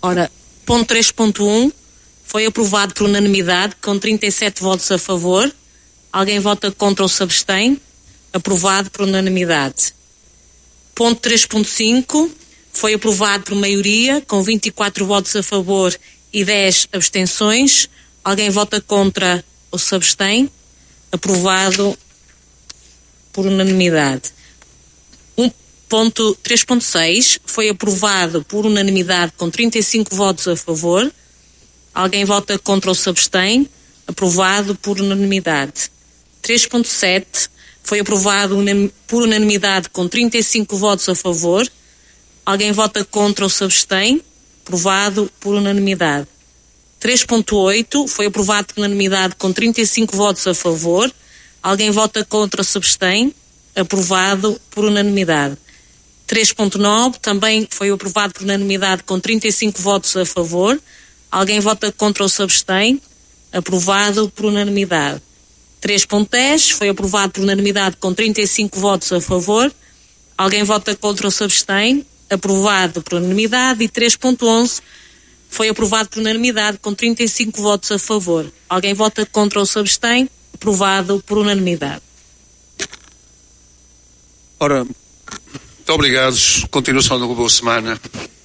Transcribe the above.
Ora, ponto 3.1 foi aprovado por unanimidade com 37 votos a favor. Alguém vota contra ou se abstém? Aprovado por unanimidade. Ponto 3.5 foi aprovado por maioria com 24 votos a favor e 10 abstenções. Alguém vota contra ou se abstém? Aprovado por unanimidade. Ponto 3.6 foi aprovado por unanimidade com 35 votos a favor. Alguém vota contra ou se abstém? Aprovado por unanimidade. 3.7 foi aprovado por unanimidade com 35 votos a favor. Alguém vota contra ou se abstém? Aprovado por unanimidade. 3.8 foi aprovado por unanimidade com 35 votos a favor. Alguém vota contra ou se abstém? Aprovado por unanimidade. 3.9 também foi aprovado por unanimidade com 35 votos a favor. Alguém vota contra ou se abstém? Aprovado por unanimidade. 3.10 foi aprovado por unanimidade com 35 votos a favor. Alguém vota contra ou se abstém? Aprovado por unanimidade. E 3.11 foi aprovado por unanimidade com 35 votos a favor. Alguém vota contra ou se abstém? Aprovado por unanimidade. Ora, muito obrigado. Continuação de uma boa semana.